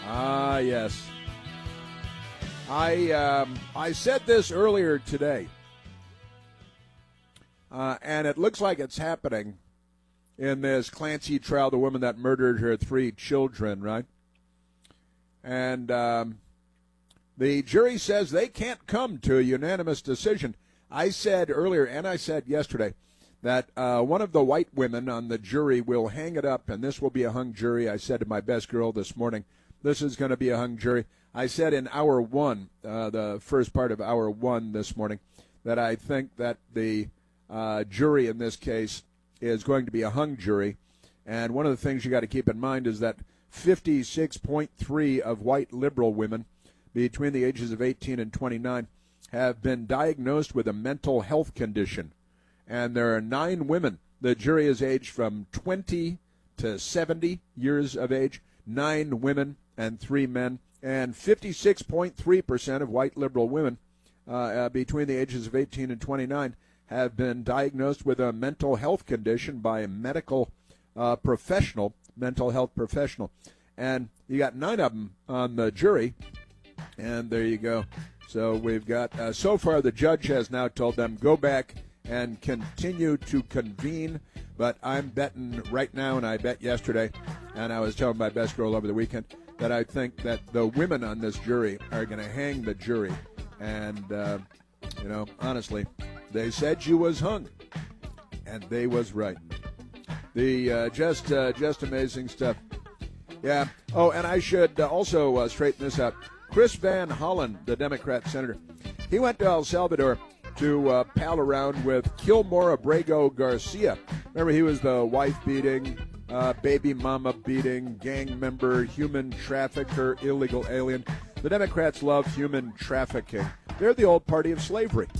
Ah, yes. I said this earlier today, and it looks like it's happening in this Clancy trial, the woman that murdered her 3 children, right? And the jury says they can't come to a unanimous decision. I said earlier, and I said yesterday, that one of the white women on the jury will hang it up, and this will be a hung jury. I said to my best girl this morning, this is going to be a hung jury. I said in hour 1, the first part of hour 1 this morning, that I think that the jury in this case is going to be a hung jury. And one of the things you got to keep in mind is that 56.3 of white liberal women between the ages of 18 and 29 have been diagnosed with a mental health condition. And there are 9 women. The jury is aged from 20 to 70 years of age, 9 women and 3 men. And 56.3% of white liberal women between the ages of 18 and 29 have been diagnosed with a mental health condition by a medical professional, mental health professional. And you got 9 of them on the jury, and there you go. So we've got, so far the judge has now told them, go back and continue to convene. But I'm betting right now, and I bet yesterday, and I was telling my best girl over the weekend, that I think that the women on this jury are going to hang the jury. And, honestly, they said you was hung, and they was right. The just amazing stuff. Yeah. Oh, and I should also straighten this out. Chris Van Hollen, the Democrat senator, he went to El Salvador to pal around with Kilmore Abrego Garcia. Remember, he was the wife-beating, baby mama-beating, gang member, human trafficker, illegal alien. The Democrats love human trafficking. They're the old party of slavery.